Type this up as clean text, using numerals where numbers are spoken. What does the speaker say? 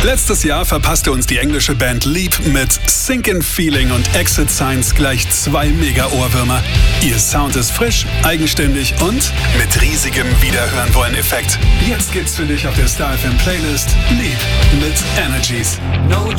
Letztes Jahr verpasste uns die englische Band Leap mit Sinkin' Feeling und Exit Signs gleich 2 Mega-Ohrwürmer. Ihr Sound ist frisch, eigenständig und mit riesigem Wiederhören-Wollen-Effekt. Jetzt gibt's für dich auf der Star FM Playlist Leap mit Energies. No